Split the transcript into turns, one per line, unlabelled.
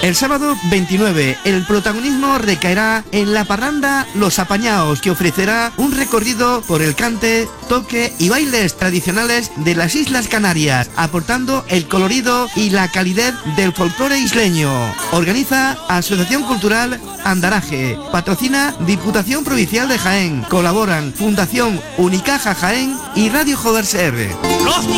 El sábado 29, el protagonismo recaerá en la parranda Los Apañaos, que ofrecerá un recorrido por el cante, toque y bailes tradicionales de las Islas Canarias, aportando el colorido y la calidez del folclore isleño. Organiza Asociación Cultural Andaraje, patrocina Diputación Provincial de Jaén, colaboran Fundación Unicaja Jaén y Radio Joverser.